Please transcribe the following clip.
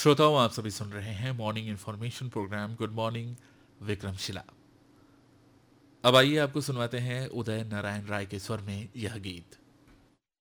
श्रोताओं, आप सभी सुन रहे हैं morning information programme good morning Vikramshila. अब आइए आपको सुनवाते हैं उदय नारायण राय के स्वर में यह गीत।